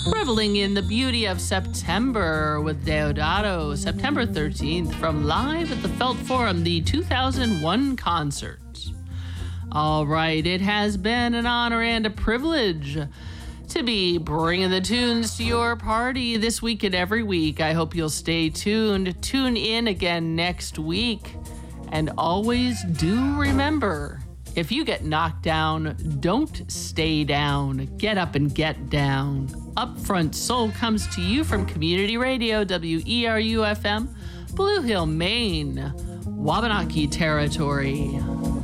Reveling in the beauty of September with Deodato, September 13th, from Live at the Felt Forum, the 2001 concert. All right, it has been an honor and a privilege to be bringing the tunes to your party this week and every week. I hope you'll stay tuned. Tune in again next week. And always do remember, if you get knocked down, don't stay down. Get up and get down. Upfront Soul comes to you from Community Radio, WERU-FM, Blue Hill, Maine, Wabanaki Territory.